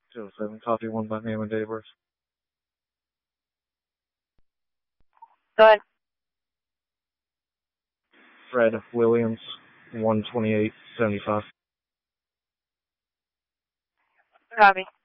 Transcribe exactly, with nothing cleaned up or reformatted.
two oh seven, copy one by name and date of birth. Go ahead. Fred Williams, one twenty-eight seventy-five. Copy.